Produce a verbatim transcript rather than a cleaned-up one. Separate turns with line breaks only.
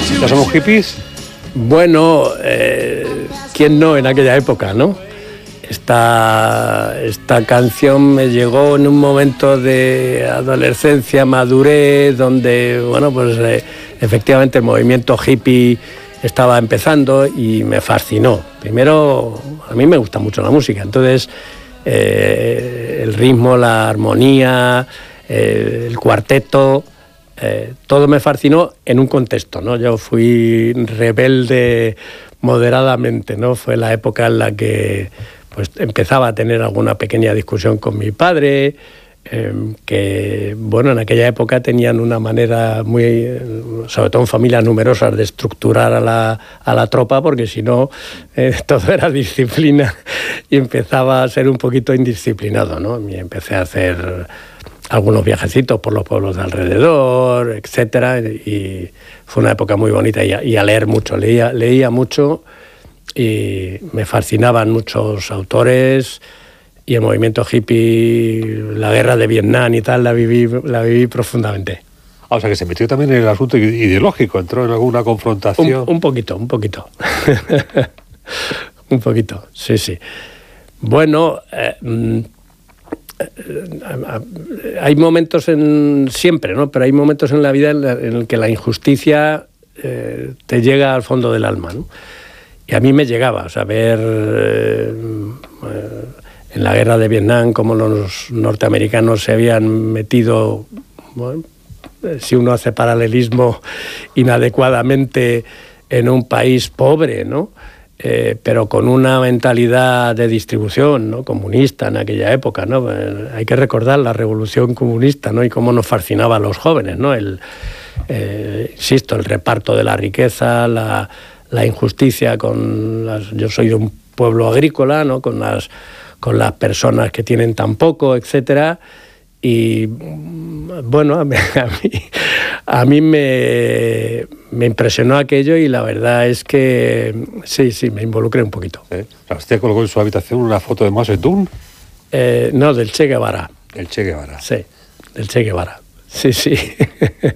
¿Ya somos hippies?
Bueno, eh, ¿quién no en aquella época, no? Esta, esta canción me llegó en un momento de adolescencia, madurez, donde, bueno, pues eh, efectivamente el movimiento hippie estaba empezando y me fascinó. Primero, a mí me gusta mucho la música, entonces eh, el ritmo, la armonía, eh, el cuarteto, eh, todo me fascinó en un contexto, ¿no? Yo fui rebelde moderadamente, ¿no? Fue la época en la que pues empezaba a tener alguna pequeña discusión con mi padre, eh, que, bueno, en aquella época tenían una manera muy, sobre todo en familias numerosas, de estructurar a la, a la tropa, porque si no, eh, todo era disciplina y empezaba a ser un poquito indisciplinado, ¿no? Y empecé a hacer algunos viajecitos por los pueblos de alrededor, etcétera, y fue una época muy bonita, y a, y a leer mucho, leía, leía mucho, y me fascinaban muchos autores, y el movimiento hippie, la guerra de Vietnam y tal, la viví, la viví profundamente.
Ah, o sea que se metió también en el asunto ideológico, entró en alguna confrontación.
Un, un poquito, un poquito. Un poquito, sí, sí. Bueno, eh, hay momentos en siempre, ¿no? Pero hay momentos en la vida en, la, en el que la injusticia eh, te llega al fondo del alma, ¿no? Y a mí me llegaba, o sea, ver eh, en la guerra de Vietnam cómo los norteamericanos se habían metido, bueno, si uno hace paralelismo, inadecuadamente en un país pobre, ¿no? Eh, pero con una mentalidad de distribución, ¿no? Comunista en aquella época, ¿no? Eh, hay que recordar la revolución comunista, ¿no? Y cómo nos fascinaba a los jóvenes, ¿no? El, eh, insisto, el reparto de la riqueza, la, la injusticia con las... Yo soy de un pueblo agrícola, ¿no? Con las, con las personas que tienen tan poco, etcétera. Y bueno, a mí, a mí, a mí me, me impresionó aquello, y la verdad es que sí, sí, me involucré un poquito.
¿Eh? ¿Usted colocó en su habitación una foto de Mao Zedong?
Eh, no, del Che Guevara.
El Che Guevara.
Sí, del Che Guevara. Sí, sí.